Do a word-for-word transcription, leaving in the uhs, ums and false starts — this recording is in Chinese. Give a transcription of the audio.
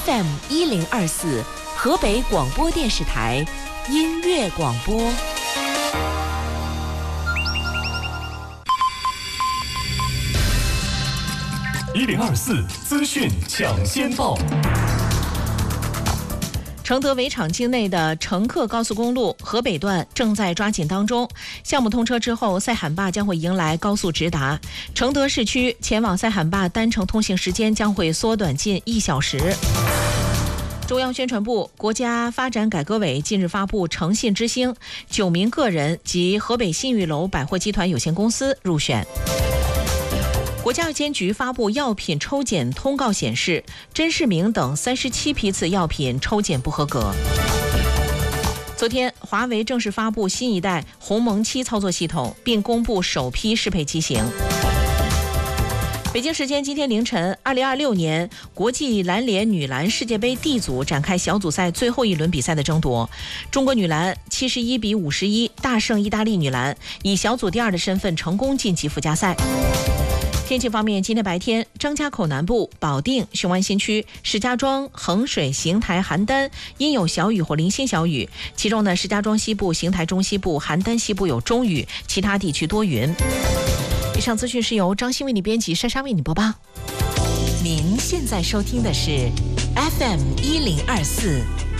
F M 一零二四，河北广播电视台音乐广播。 一零二四资讯抢先报。 承德围场境内的乘客高速公路河北段正在抓紧当中，项目通车之后，塞罕坝将会迎来高速直达。承德市区前往塞罕坝单程通行时间将会缩短近一小时。中央宣传部、国家发展改革委近日发布诚信之星，九名个人及河北信誉楼百货集团有限公司入选。国家药监局发布药品抽检通告显示，珍视明等三十七批次药品抽检不合格。昨天，华为正式发布新一代鸿蒙七操作系统，并公布首批适配机型。北京时间今天凌晨，二零二六年国际篮联女篮世界杯 D 组展开小组赛最后一轮比赛的争夺。中国女篮七十一比五十一大胜意大利女篮，以小组第二的身份成功晋级附加赛。天气方面，今天白天，张家口南部、保定、雄安新区、石家庄、衡水、邢台、邯郸阴有小雨或零星小雨，其中呢，石家庄西部、邢台中西部、邯郸西部有中雨，其他地区多云。以上资讯是由张欣为你编辑，珊珊为你播报。 您现在收听的是 F M 一零二四